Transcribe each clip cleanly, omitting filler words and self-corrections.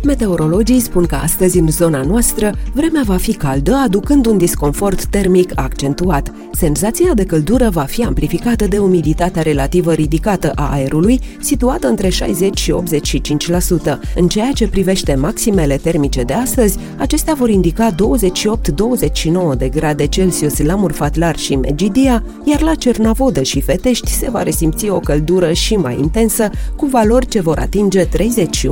Meteorologii spun că astăzi în zona noastră vremea va fi caldă, aducând un disconfort termic accentuat. Senzația de căldură va fi amplificată de umiditatea relativă ridicată a aerului, situată între 60 și 85%. În ceea ce privește maximele termice de astăzi, acestea vor indica 28-29 de grade Celsius la Murfatlar și Megidia, iar la Cernavodă și Fetești se va resimți o căldură și mai intensă, cu valori ce vor atinge 31-33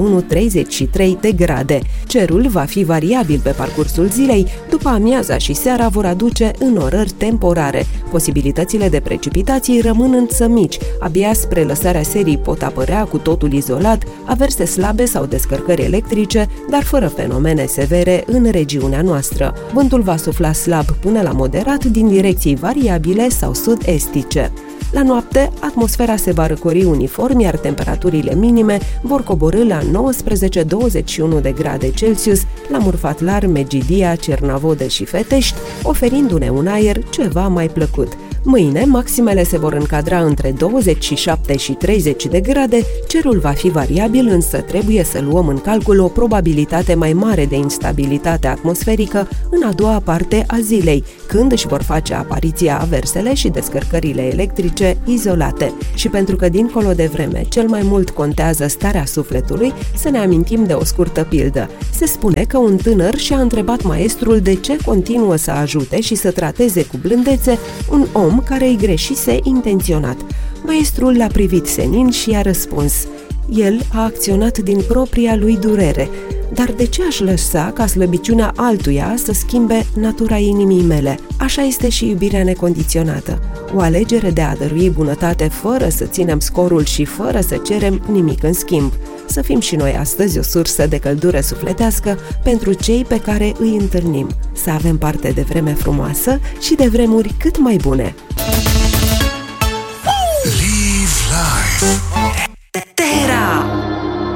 de grade. Cerul va fi variabil pe parcursul zilei, după amiaza și seara vor aduce înnorări temporare. Posibilitățile de precipitații rămân însă mici, abia spre lăsarea serii pot apărea cu totul izolat averse slabe sau descărcări electrice, dar fără fenomene severe în regiunea noastră. Vântul va sufla slab până la moderat din direcții variabile sau sud-estice. La noapte, atmosfera se va răcori uniform, iar temperaturile minime vor coborî la 19-21 de grade Celsius la Murfatlar, Megidia, Cernavodă și Fetești, oferindu-ne un aer ceva mai plăcut. Mâine, maximele se vor încadra între 27 și 30 de grade, cerul va fi variabil, însă trebuie să luăm în calcul o probabilitate mai mare de instabilitate atmosferică în a doua parte a zilei, când își vor face apariția aversele și descărcările electrice izolate. Și pentru că dincolo de vreme cel mai mult contează starea sufletului, să ne amintim de o scurtă pildă. Se spune că un tânăr și-a întrebat maestrul de ce continuă să ajute și să trateze cu blândețe un om care îi greșise intenționat. Maestrul l-a privit senin și i-a răspuns: el a acționat din propria lui durere, dar de ce aș lăsa ca slăbiciunea altuia să schimbe natura inimii mele? Așa este și iubirea necondiționată, o alegere de a dărui bunătate fără să ținem scorul și fără să cerem nimic în schimb. Să fim și noi astăzi o sursă de căldură sufletească pentru cei pe care îi întâlnim. Să avem parte de vreme frumoasă și de vremuri cât mai bune!